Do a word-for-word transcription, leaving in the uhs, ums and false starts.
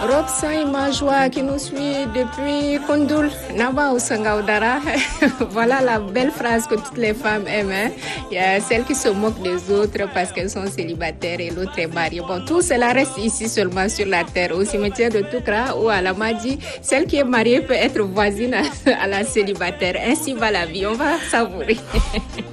Rob Saïma Joie qui nous suit depuis Kondoul, Naba ou Sangaudara. Voilà la belle phrase que toutes les femmes aiment. Hein? Il y a celles qui se moquent des autres parce qu'elles sont célibataires et l'autre est mariée. Bon, tout cela reste ici seulement sur la terre, au cimetière de Toukra ou à la Madi. Celle qui est mariée peut être voisine à la célibataire. Ainsi va la vie. On va savourer.